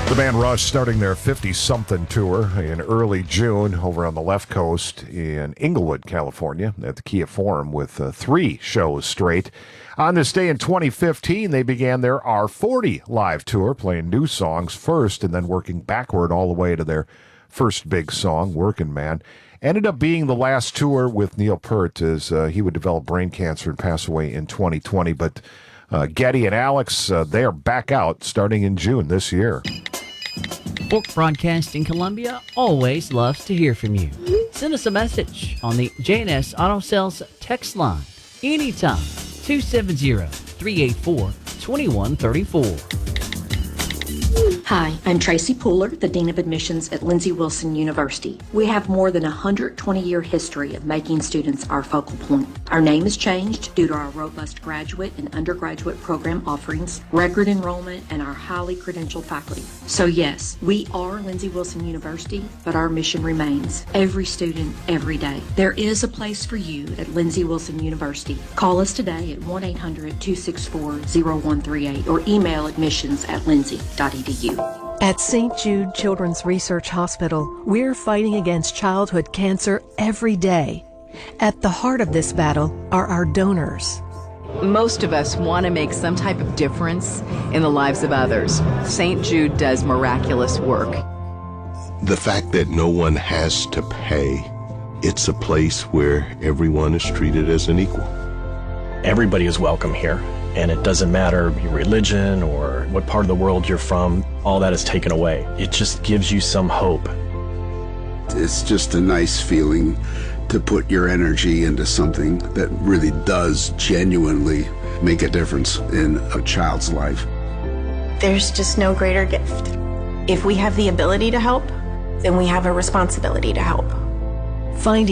The band Rush starting their 50-something tour in early June over on the left coast in Inglewood, California at the Kia Forum with 3 shows straight. On this day in 2015, they began their R40 live tour, playing new songs first and then working backward all the way to their first big song, Workin' Man. Ended up being the last tour with Neil Peart as he would develop brain cancer and pass away in 2020. But Geddy and Alex, they are back out starting in June this year. Fork Broadcasting Columbia always loves to hear from you. Send us a message on the J&S Auto Sales text line anytime, 270-384-2134. Hi, I'm Tracy Pooler, the Dean of Admissions at Lindsey Wilson University. We have more than a 120-year history of making students our focal point. Our name has changed due to our robust graduate and undergraduate program offerings, record enrollment, and our highly credentialed faculty. So yes, we are Lindsey Wilson University, but our mission remains. Every student, every day. There is a place for you at Lindsey Wilson University. Call us today at 1-800-264-0138 or email admissions@lindsey.edu. At St. Jude Children's Research Hospital, we're fighting against childhood cancer every day. At the heart of this battle are our donors. Most of us want to make some type of difference in the lives of others. St. Jude does miraculous work. The fact that no one has to pay, it's a place where everyone is treated as an equal. Everybody is welcome here. And it doesn't matter your religion or what part of the world you're from, all that is taken away. It just gives you some hope. It's just a nice feeling to put your energy into something that really does genuinely make a difference in a child's life. There's just no greater gift. If we have the ability to help, then we have a responsibility to help. Find